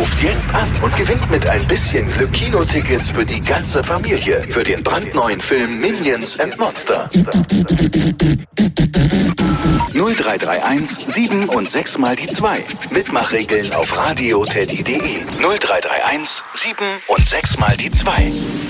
Ruft jetzt an und gewinnt mit ein bisschen Glück Kinotickets für die ganze Familie für den brandneuen Film Minions & Monster. 0331 7 und 6 mal die 2. Mitmachregeln auf radioteddy.de. 0331 7 und 6 mal die 2.